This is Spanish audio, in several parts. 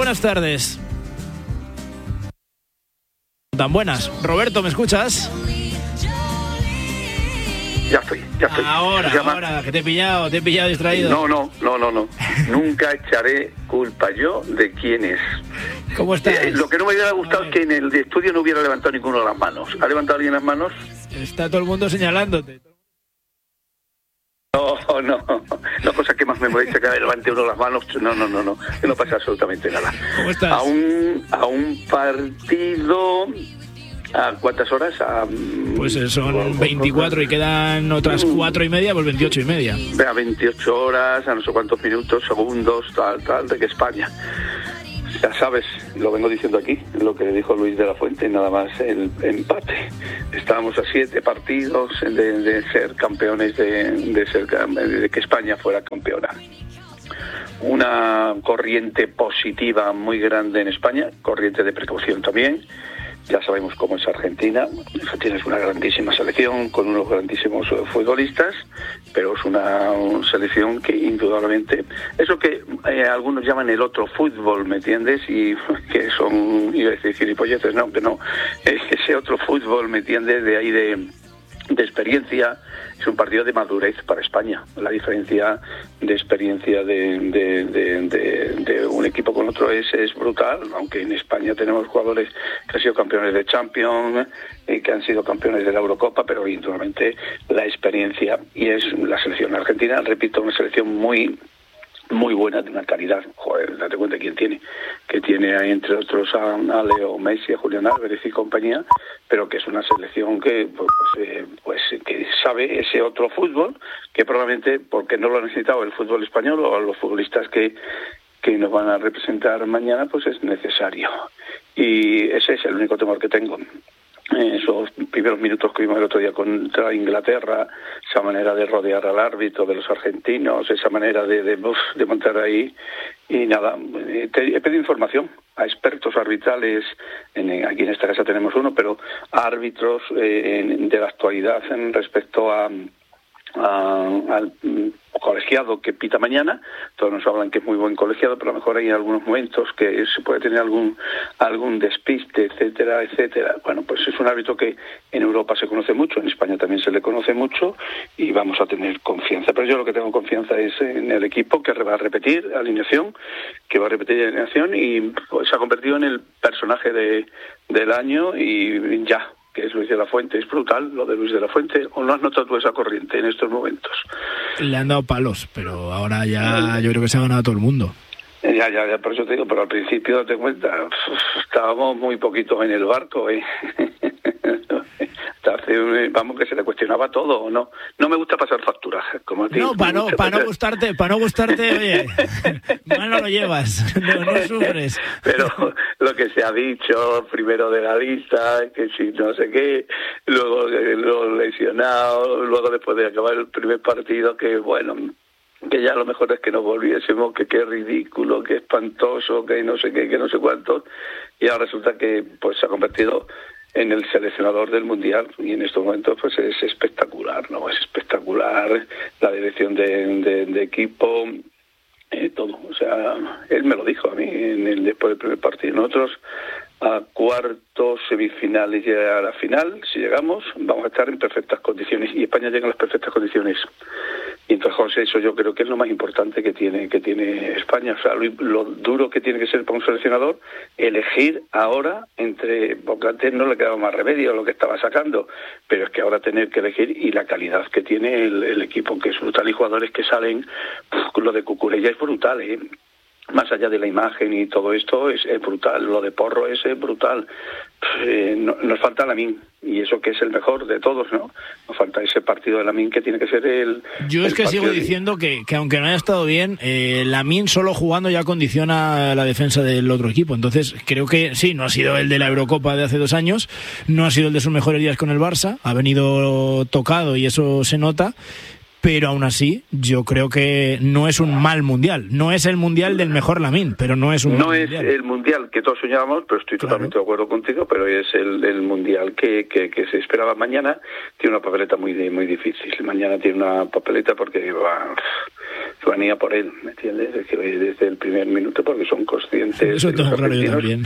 buenas tardes. Tan buenas. Roberto, ¿me escuchas? Ya estoy. Ahora, que te he pillado distraído. No. Nunca echaré culpa yo de quién es. ¿Cómo estás? Lo que no me hubiera gustado es que en el estudio no hubiera levantado ninguno las manos. ¿Ha levantado alguien las manos? Está todo el mundo señalándote. No, cosa que más me molesta que levante uno las manos. No, que no pasa absolutamente nada. ¿Cómo estás? A un partido... ¿A cuántas horas? Pues son 24 y quedan otras 4 y media, pues 28 y media. A 28 horas, a no sé cuántos minutos, segundos, tal, de que España. Ya sabes, lo vengo diciendo aquí, lo que dijo Luis de la Fuente, nada más el empate. Estábamos a 7 partidos de ser campeones, de que España fuera campeona. Una corriente positiva muy grande en España, corriente de precaución también. Ya sabemos cómo es Argentina. Argentina es una grandísima selección con unos grandísimos futbolistas, pero es una selección que indudablemente, eso que algunos llaman el otro fútbol, ¿me entiendes? Y que son, iba a decir gilipolleces, no, que no, ese otro fútbol, ¿me entiendes? De ahí de experiencia. Es un partido de madurez para España. La diferencia de experiencia de un equipo con otro es brutal, aunque en España tenemos jugadores que han sido campeones de Champions, que han sido campeones de la Eurocopa, pero indudablemente la experiencia, y es la selección argentina, repito, una selección muy buena, de una calidad, date cuenta quién tiene, que tiene ahí entre otros a Leo Messi, a Julián Álvarez y compañía, pero que es una selección que que sabe ese otro fútbol, que probablemente, porque no lo ha necesitado el fútbol español o los futbolistas que nos van a representar mañana, pues es necesario. Y ese es el único temor que tengo. Esos primeros minutos que vimos el otro día contra Inglaterra, esa manera de rodear al árbitro de los argentinos, esa manera de montar ahí, y nada, he pedido información a expertos arbitrales, aquí en esta casa tenemos uno, pero a árbitros de la actualidad en respecto al colegiado que pita mañana. Todos nos hablan que es muy buen colegiado, pero a lo mejor hay algunos momentos que se puede tener algún despiste, etcétera. Bueno, pues es un árbitro que en Europa se conoce mucho, en España también se le conoce mucho, y vamos a tener confianza. Pero yo lo que tengo confianza es en el equipo, que va a repetir alineación, y pues se ha convertido en el personaje del año, y ya, que es Luis de la Fuente. Es brutal lo de Luis de la Fuente. ¿O no has notado tú esa corriente en estos momentos? Le han dado palos, pero ahora ya yo creo que se ha ganado a todo el mundo. Ya, por eso te digo, pero al principio, date cuenta, estábamos muy poquitos en el barco, vamos, que se le cuestionaba todo, ¿no? No me gusta pasar facturas, como a ti. No, para no gustarte, oye, mal no lo llevas, no sufres. Pero lo que se ha dicho primero de la lista, que si no sé qué, luego lo lesionado, luego después de acabar el primer partido, que bueno, que ya lo mejor es que nos volviésemos, que qué ridículo, que espantoso, que no sé qué, que no sé cuánto, y ahora resulta que pues se ha convertido en el seleccionador del Mundial, y en estos momentos pues es espectacular, ¿no? Es espectacular la dirección de equipo, todo. O sea, él me lo dijo a mí después del primer partido. Nosotros a cuartos, semifinales y a la final, si llegamos, vamos a estar en perfectas condiciones, y España llega en las perfectas condiciones. Y entonces, José, eso yo creo que es lo más importante que tiene España. O sea, lo duro que tiene que ser para un seleccionador elegir ahora porque antes no le quedaba más remedio a lo que estaba sacando, pero es que ahora tener que elegir, y la calidad que tiene el equipo, que es brutal, y jugadores que salen, lo de Cucurella es brutal, más allá de la imagen y todo esto, es brutal. Lo de Porro es brutal. Nos falta Lamine, y eso que es el mejor de todos, ¿no? Nos falta ese partido de Lamine, que tiene que ser Yo es que sigo diciendo que aunque no haya estado bien, Lamine solo jugando ya condiciona la defensa del otro equipo. Entonces creo que sí, no ha sido el de la Eurocopa de hace 2 años, no ha sido el de sus mejores días con el Barça, ha venido tocado y eso se nota. pero aún así yo creo que no es un mal mundial. No es el mundial del mejor Lamine, pero no es un mal mundial. No es el mundial que todos soñábamos, pero estoy totalmente de acuerdo contigo, pero es el mundial que se esperaba. Mañana tiene una papeleta muy difícil. Mañana tiene una papeleta porque van a ir a por él, ¿me entiendes? Es que desde el primer minuto, porque son conscientes. Eso tengo claro yo también.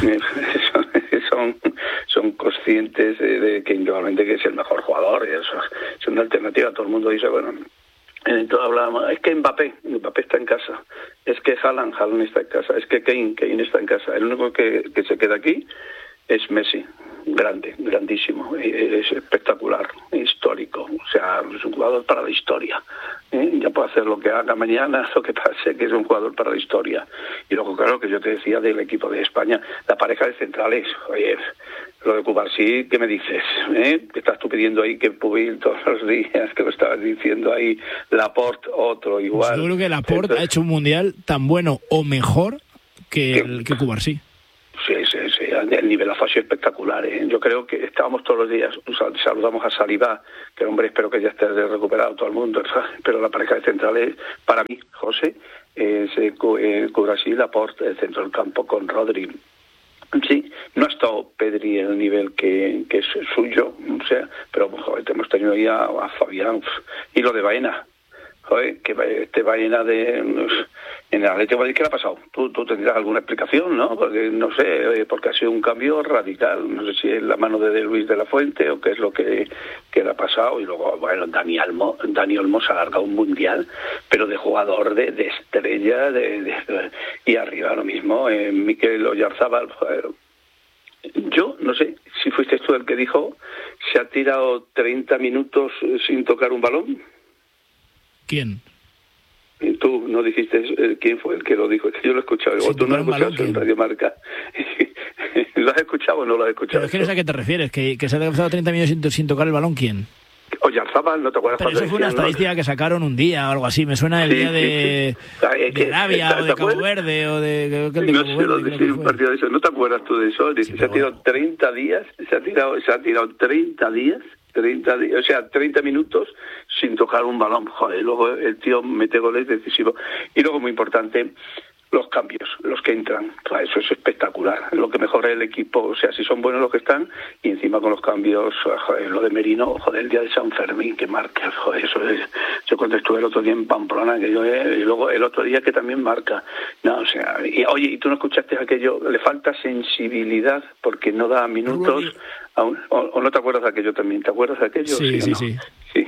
Son conscientes de que indudablemente que es el mejor jugador, y eso es una alternativa. Todo el mundo dice, bueno, entonces hablábamos, es que Mbappé está en casa, es que Haaland está en casa, es que Kane está en casa. El único que se queda aquí es Messi, grandísimo, es espectacular, histórico, o sea, es un jugador para la historia. Ya puede hacer lo que haga mañana, lo que pase, que es un jugador para la historia. Y luego, claro, que yo te decía del equipo de España, la pareja de centrales, oye, lo de Cubarsí, ¿qué me dices? Que estás tú pidiendo ahí que Pubil todos los días, que lo estabas diciendo ahí, Laporte, otro igual. Pues yo creo que Laporte ha hecho un mundial tan bueno o mejor que Cubarsí. Sí, el nivelazo ha sido espectacular. Yo creo que estábamos todos los días, saludamos a Saliba, que hombre, espero que ya esté recuperado todo el mundo, pero la pareja de centrales, para mí, José, es Cubarsí, Laporte, el centro del campo con Rodri. Sí, no ha estado Pedri en el nivel que es suyo, o sea, pero joder, hemos tenido ahí a Fabián y lo de Baena. Joder, que Baena en el Atlético de Madrid, ¿qué le ha pasado? Tú tendrás alguna explicación, ¿no? Porque no sé, porque ha sido un cambio radical. No sé si es la mano de Luis de la Fuente o qué es lo que le ha pasado. Y luego, bueno, Dani Olmo se ha alargado un mundial, pero de jugador, de estrella, y arriba lo mismo, Mikel Oyarzabal. Yo no sé si fuiste tú el que dijo, se ha tirado 30 minutos sin tocar un balón. ¿Quién? Y tú no dijiste quién fue el que lo dijo. Es que yo lo he escuchado. O tú no lo has escuchado en Radio Marca. ¿Lo has escuchado o no lo has escuchado? Pero es que no sé a qué te refieres. ¿Que se ha pasado 30 minutos sin tocar el balón? ¿Quién? Oyarzabal, ¿no te acuerdas? Pero eso fue una estadística que sacaron un día o algo así. Me suena el día de Arabia o de Cabo Verde o de... No sé lo decir un partido de eso. ¿No te acuerdas tú de eso? Se ha tirado 30 días. Se ha tirado 30 días. 30 minutos sin tocar un balón. Joder, luego el tío mete goles decisivos. Y luego, muy importante, los cambios, los que entran. Eso es espectacular. Lo que mejora el equipo, o sea, si son buenos los que están, y encima con los cambios, joder, lo de Merino, joder, el día de San Fermín, que marca, joder, eso es. Yo cuando estuve el otro día en Pamplona, y luego el otro día que también marca. No, o sea, oye, ¿y tú no escuchaste aquello? Le falta sensibilidad porque no da minutos. ¿O no te acuerdas de aquello también? ¿Te acuerdas de aquello? Sí.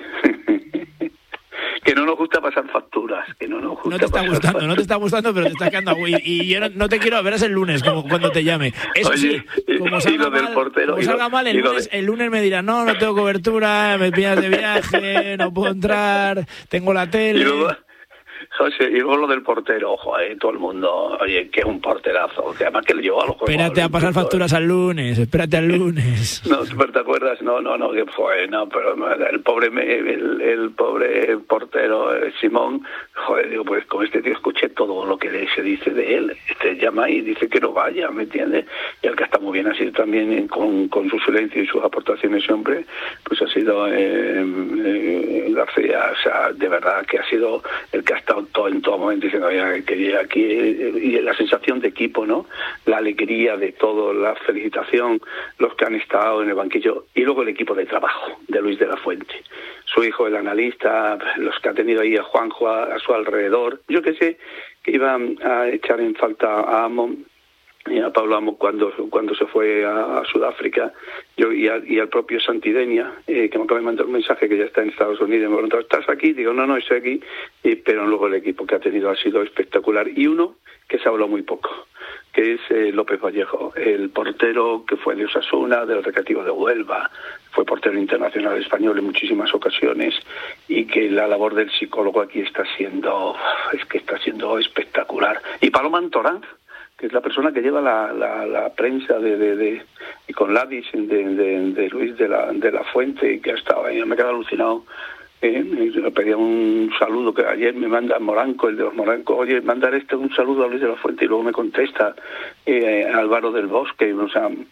Que no nos gusta pasar facturas, no te está gustando, pero te está quedando y yo no te quiero, verás el lunes como cuando te llame. Eso oye, sí, como salga mal el lunes me dirán, no tengo cobertura, me pillas de viaje, no puedo entrar, tengo la tele. José, y luego lo del portero, todo el mundo, oye, que es un porterazo, que además que le llevó a los juegos. Espérate a pasar facturas al lunes, espérate al lunes. No, pero ¿te acuerdas? No, que fue, pero el pobre portero Simón, digo, pues con este tío escuché todo lo que se dice de él, llama y dice que no vaya, ¿me entiendes? Y el que está muy bien así también con su silencio y sus aportaciones siempre, pues ha sido García, o sea, de verdad que ha sido el que ha estado en todo momento diciendo que llega aquí, y la sensación de equipo, ¿no? La alegría de todo, la felicitación, los que han estado en el banquillo, y luego el equipo de trabajo de Luis de la Fuente, su hijo el analista, los que ha tenido ahí a Juanjo a su alrededor. Yo que sé que iban a echar en falta a Amon y a Pablo Amo cuando se fue a Sudáfrica, y al propio Santidenia, que me acaba de mandar un mensaje que ya está en Estados Unidos, me preguntó, ¿estás aquí? Digo, no, estoy aquí, pero luego el equipo que ha tenido ha sido espectacular, y uno que se habló muy poco, que es López Vallejo, el portero que fue de Osasuna, del Recreativo de Huelva, fue portero internacional español en muchísimas ocasiones, y que la labor del psicólogo aquí está siendo espectacular. Y Paloma Antoranz, que es la persona que lleva la prensa y con Ladis de Luis de la Fuente, y que ha estado ahí, me he quedado alucinado. Le pedía un saludo, que ayer me manda Moranco, el de los Moranco, oye, mandar un saludo a Luis de la Fuente, y luego me contesta Álvaro del Bosque, o sea,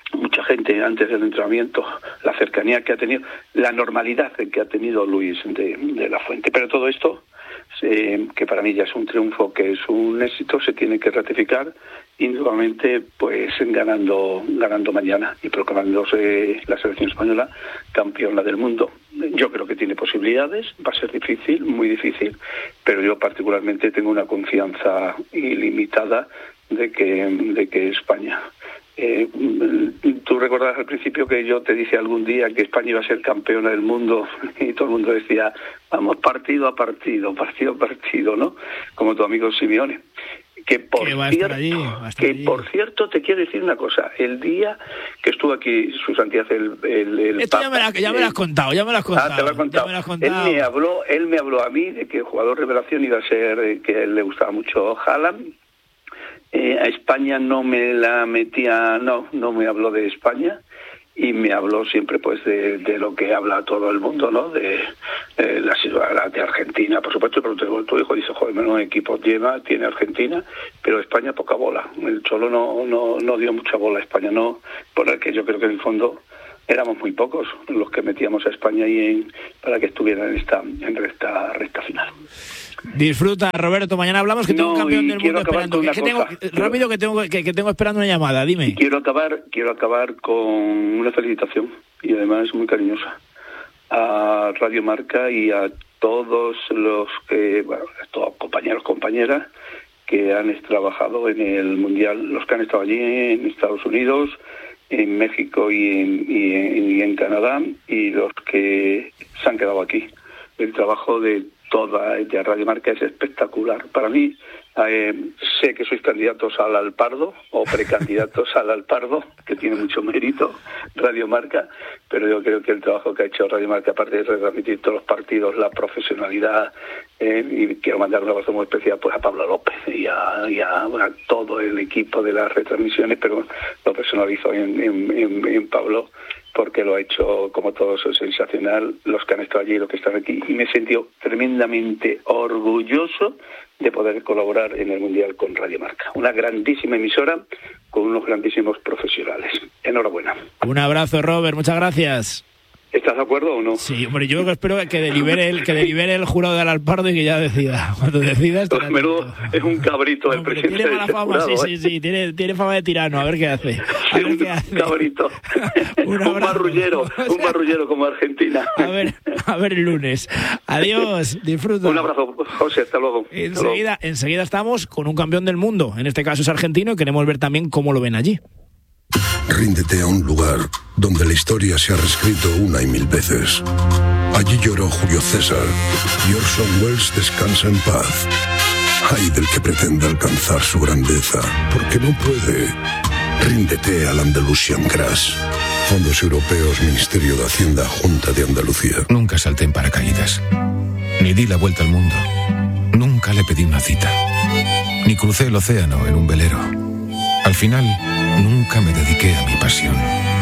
mucha gente antes del entrenamiento, la cercanía que ha tenido, la normalidad que ha tenido Luis de la Fuente. Pero todo esto, que para mí ya es un triunfo, que es un éxito, se tiene que ratificar y nuevamente pues ganando mañana y proclamándose la selección española campeona del mundo. Yo creo que tiene posibilidades, va a ser difícil, muy difícil, pero yo particularmente tengo una confianza ilimitada de que España. Tú recordarás al principio que yo te dije algún día que España iba a ser campeona del mundo y todo el mundo decía, vamos partido a partido, ¿no? Como tu amigo Simeone. Que por cierto te quiero decir una cosa, el día que estuvo aquí su santidad el esto Papa, ya me lo has contado. te lo he contado. Él me habló a mí de que el jugador revelación iba a ser, que a él le gustaba mucho Haaland. A España no me la metía, no me habló de España y me habló siempre pues de lo que habla todo el mundo, ¿no? De la situación de Argentina, por supuesto, pero tu hijo dice, joder, menos equipos tiene Argentina, pero España poca bola. El Cholo no dio mucha bola a España, no, porque yo creo que en el fondo éramos muy pocos los que metíamos a España ahí para que estuviera en esta recta final. Disfruta, Roberto, mañana hablamos, que tengo un campeón del mundo esperando. Que tengo esperando una llamada, dime. Quiero acabar con una felicitación, y además muy cariñosa, a Radio Marca y a todos los que, todos compañeras que han trabajado en el Mundial, los que han estado allí en Estados Unidos, en México y en Canadá, y los que se han quedado aquí. El trabajo de Radio Marca es espectacular. Para mí, sé que sois candidatos al Alpardo o precandidatos al Alpardo, que tiene mucho mérito Radio Marca, pero yo creo que el trabajo que ha hecho Radio Marca, aparte de retransmitir todos los partidos, la profesionalidad, y quiero mandar un abrazo muy especial pues a Pablo López y a todo el equipo de las retransmisiones, pero lo personalizo en Pablo, porque lo ha hecho, como todos, sensacional, los que han estado allí y los que están aquí, y me he sentido tremendamente orgulloso de poder colaborar en el Mundial con Radio Marca. Una grandísima emisora con unos grandísimos profesionales. Enhorabuena. Un abrazo, Robert, muchas gracias. ¿Estás de acuerdo o no? Sí, hombre, yo espero que delibere el jurado del Alpardo y que ya decida. Cuando decida... Pues menudo, es un cabrito el presidente. Tiene mala fama, jurado, sí, tiene fama de tirano, a ver qué hace. Un cabrito. un marrullero como Argentina. A ver el lunes. Adiós, disfruta. Un abrazo, José, hasta luego. Enseguida estamos con un campeón del mundo, en este caso es argentino, y queremos ver también cómo lo ven allí. Ríndete a un lugar donde la historia se ha reescrito una y mil veces. Allí lloró Julio César y Orson Welles descansa en paz. Ay del que pretenda alcanzar su grandeza, porque no puede. Ríndete al Andalusian Crash. Fondos Europeos, Ministerio de Hacienda, Junta de Andalucía. Nunca salté en paracaídas, ni di la vuelta al mundo. Nunca le pedí una cita, ni crucé el océano en un velero. Al final, nunca me dediqué a mi pasión.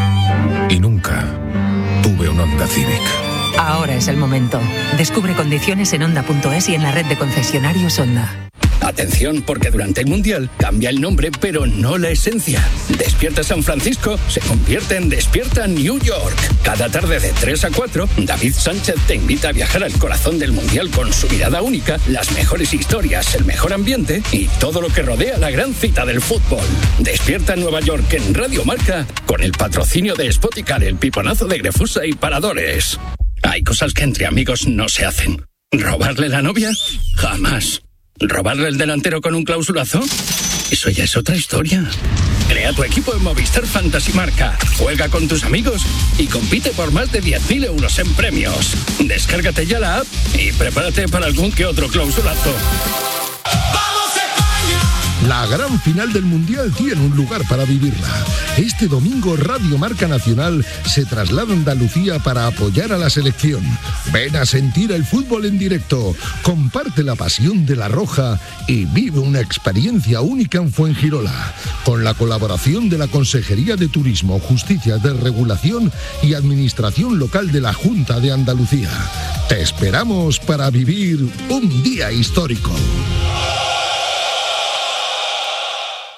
Y nunca tuve un Honda Civic. Ahora es el momento. Descubre condiciones en Honda.es y en la red de concesionarios Honda. Atención, porque durante el Mundial cambia el nombre, pero no la esencia. Despierta San Francisco se convierte en Despierta New York. Cada tarde de 3 a 4, David Sánchez te invita a viajar al corazón del Mundial con su mirada única, las mejores historias, el mejor ambiente y todo lo que rodea la gran cita del fútbol. Despierta Nueva York en Radio Marca, con el patrocinio de Spoticar, el piponazo de Grefusa y Paradores. Hay cosas que entre amigos no se hacen. ¿Robarle la novia? Jamás. ¿Robarle el delantero con un clausulazo? Eso ya es otra historia. Crea tu equipo en Movistar Fantasy Marca. Juega con tus amigos y compite por más de 10.000 euros en premios. Descárgate ya la app y prepárate para algún que otro clausulazo. La gran final del Mundial tiene un lugar para vivirla. Este domingo Radio Marca Nacional se traslada a Andalucía para apoyar a la selección. Ven a sentir el fútbol en directo, comparte la pasión de la Roja y vive una experiencia única en Fuengirola, con la colaboración de la Consejería de Turismo, Justicia de Regulación y Administración Local de la Junta de Andalucía. Te esperamos para vivir un día histórico.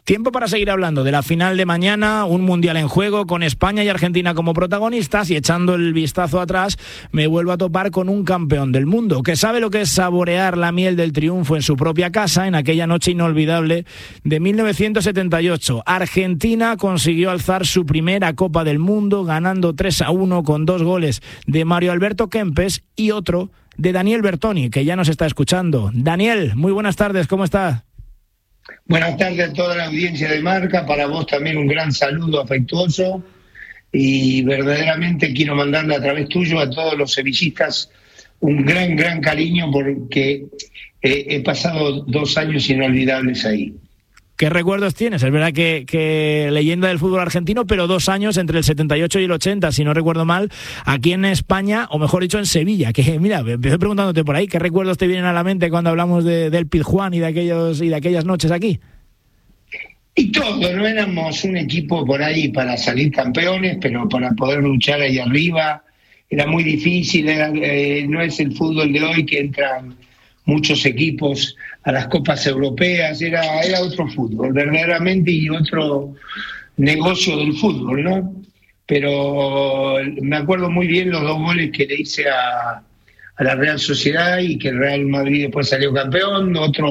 Tiempo para seguir hablando de la final de mañana, un mundial en juego con España y Argentina como protagonistas, y echando el vistazo atrás me vuelvo a topar con un campeón del mundo que sabe lo que es saborear la miel del triunfo en su propia casa en aquella noche inolvidable de 1978. Argentina consiguió alzar su primera Copa del Mundo ganando 3-1 con 2 goles de Mario Alberto Kempes y otro de Daniel Bertoni, que ya nos está escuchando. Daniel, muy buenas tardes, ¿cómo está? Buenas tardes a toda la audiencia de Marca, para vos también un gran saludo afectuoso, y verdaderamente quiero mandarle a través tuyo a todos los sevillistas un gran cariño, porque he pasado 2 años inolvidables ahí. ¿Qué recuerdos tienes? Es verdad que leyenda del fútbol argentino, pero 2 años entre el 78 y el 80, si no recuerdo mal, aquí en España, o mejor dicho, en Sevilla. Que mira, empecé preguntándote por ahí, ¿qué recuerdos te vienen a la mente cuando hablamos del Pizjuán y de aquellas noches aquí? Y todo, no éramos un equipo por ahí para salir campeones, pero para poder luchar ahí arriba era muy difícil. No es el fútbol de hoy que entran muchos equipos a las copas europeas, era otro fútbol, verdaderamente, y otro negocio del fútbol, ¿no? Pero me acuerdo muy bien los 2 goles que le hice a la Real Sociedad, y que el Real Madrid después salió campeón, otro